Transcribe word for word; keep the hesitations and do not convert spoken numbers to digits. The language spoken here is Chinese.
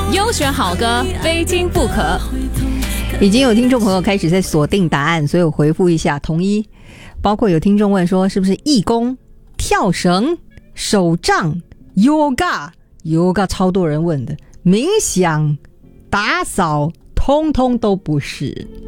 优选好歌，非听不可。 已经有听众朋友开始在锁定答案，所以我回复一下同一。包括有听众问说，是不是义工、跳绳、手杖、yoga yoga 超多人问的，冥想、打扫，通通都不是。